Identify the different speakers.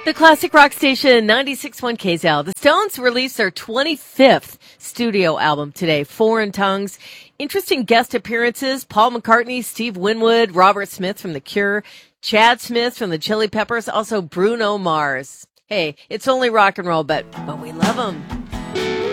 Speaker 1: The classic rock station 96.1 KZL. The Stones released their 25th studio album today, Foreign Tongues. Interesting guest appearances: Paul McCartney, Steve Winwood, Robert Smith from The Cure, Chad Smith from the Chili Peppers, also Bruno Mars. Hey, it's only rock and roll, but we love them.